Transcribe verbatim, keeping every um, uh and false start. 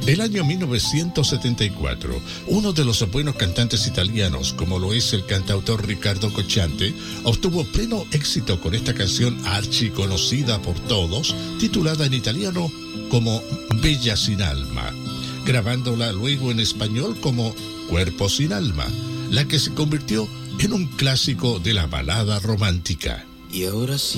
El año mil novecientos setenta y cuatro, uno de los buenos cantantes italianos, como lo es el cantautor Riccardo Cocciante, obtuvo pleno éxito con esta canción archiconocida por todos, titulada en italiano como Bella sin alma, grabándola luego en español como Cuerpo sin alma, la que se convirtió en un clásico de la balada romántica. Y ahora sí.